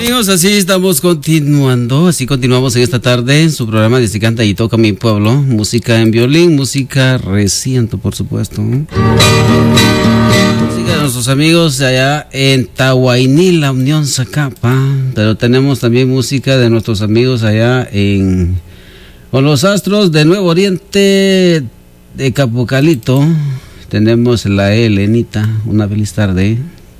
Amigos, así estamos continuando, así continuamos en esta tarde en su programa de Se Canta y Toca Mi Pueblo, música en violín, música reciente, por supuesto. Música de nuestros amigos allá en Tahuayní, la Unión Zacapa, pero tenemos también música de nuestros amigos allá con los Astros de Nuevo Oriente de Capocalito. Tenemos la Elenita, una feliz tarde.